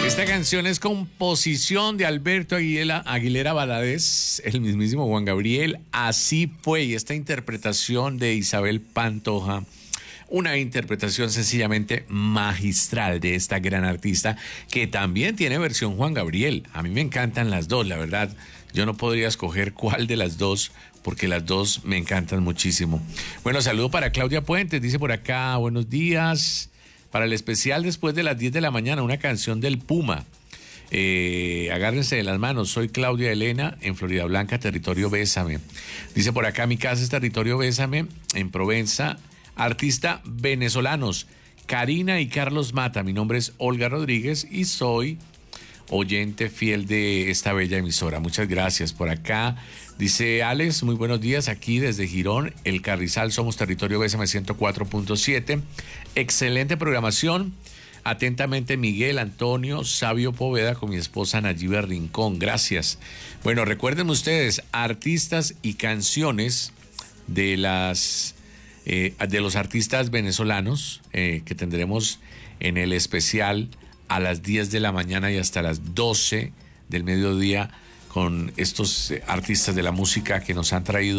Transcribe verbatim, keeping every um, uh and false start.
Esta canción es composición de Alberto Aguilera, Aguilera Valadez, el mismísimo Juan Gabriel. Así fue. Y esta interpretación de Isabel Pantoja, una interpretación sencillamente magistral de esta gran artista, que también tiene versión Juan Gabriel. A mí me encantan las dos, la verdad. Yo no podría escoger cuál de las dos, porque las dos me encantan muchísimo. Bueno, saludo para Claudia Puentes, dice por acá, buenos días. Para el especial después de las diez de la mañana, una canción del Puma. Eh, agárrense de las manos, soy Claudia Elena, en Florida Blanca, territorio Bésame. Dice por acá, mi casa es territorio Bésame, en Provenza. Artista venezolanos, Karina y Carlos Mata. Mi nombre es Olga Rodríguez y soy oyente fiel de esta bella emisora. Muchas gracias. Por acá dice Alex, muy buenos días, aquí desde Girón, El Carrizal, somos territorio Bésame ciento cuatro punto siete. Excelente programación. Atentamente Miguel Antonio Sabio Poveda con mi esposa Nayibe Rincón. Gracias. Bueno, recuerden ustedes, artistas y canciones de las eh, de los artistas venezolanos eh, que tendremos en el especial a las diez de la mañana y hasta las doce del mediodía con estos artistas de la música que nos han traído